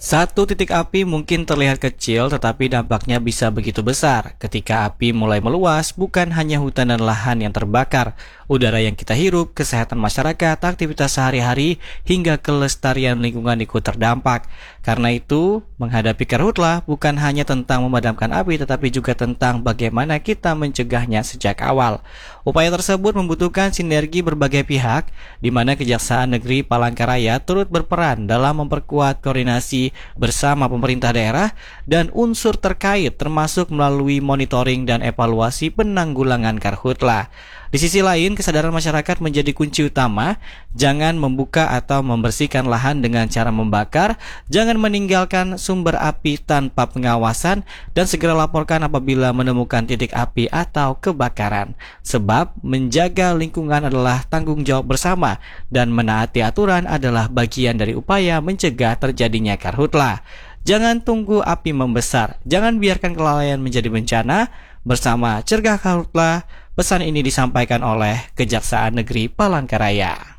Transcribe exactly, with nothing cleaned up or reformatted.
Satu titik api mungkin terlihat kecil, tetapi dampaknya bisa begitu besar. Ketika api mulai meluas, bukan hanya hutan dan lahan yang terbakar, udara yang kita hirup, kesehatan masyarakat, aktivitas sehari-hari, hingga kelestarian lingkungan ikut terdampak. Karena itu, menghadapi karhutla bukan hanya tentang memadamkan api, tetapi juga tentang bagaimana kita mencegahnya sejak awal. Upaya tersebut membutuhkan sinergi berbagai pihak, di mana Kejaksaan Negeri Palangkaraya turut berperan dalam memperkuat koordinasi bersama pemerintah daerah dan unsur terkait, termasuk melalui monitoring dan evaluasi penanggulangan karhutla. Di sisi lain, kesadaran masyarakat menjadi kunci utama. Jangan membuka atau membersihkan lahan dengan cara membakar, jangan meninggalkan sumber api tanpa pengawasan, dan segera laporkan apabila menemukan titik api atau kebakaran. Sebab menjaga lingkungan adalah tanggung jawab bersama, dan menaati aturan adalah bagian dari upaya mencegah terjadinya karhutla. Jangan tunggu api membesar, jangan biarkan kelalaian menjadi bencana. Bersama Cegah Karhutla, pesan ini disampaikan oleh Kejaksaan Negeri Palangkaraya.